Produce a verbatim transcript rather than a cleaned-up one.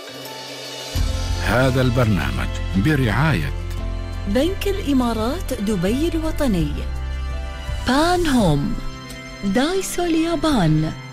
هذا البرنامج برعاية بنك الإمارات دبي الوطني، بان هوم، دايسو اليابان.